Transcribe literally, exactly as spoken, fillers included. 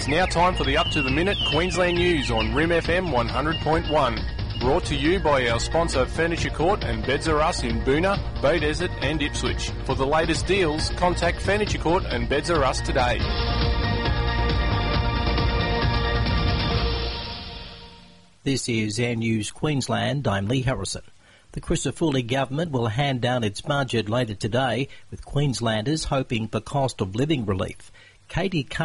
It's now time for the Up to the Minute Queensland News on R I M F M one hundred point one. Brought to you by our sponsor Furniture Court and Beds R Us in Boonah, Bay Desert and Ipswich. For the latest deals, contact Furniture Court and Beds R Us today. This is Air News Queensland. I'm Lee Harrison. The Crisafulli government will hand down its budget later today, with Queenslanders hoping for cost of living relief. Katie Carr